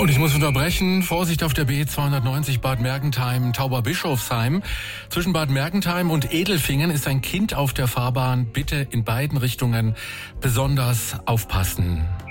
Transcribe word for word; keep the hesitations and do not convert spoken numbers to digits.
Und ich muss unterbrechen. Vorsicht auf der B zweihundertneunzig Bad Mergentheim, Tauberbischofsheim. Zwischen Bad Mergentheim und Edelfingen ist ein Kind auf der Fahrbahn. Bitte in beiden Richtungen besonders aufpassen.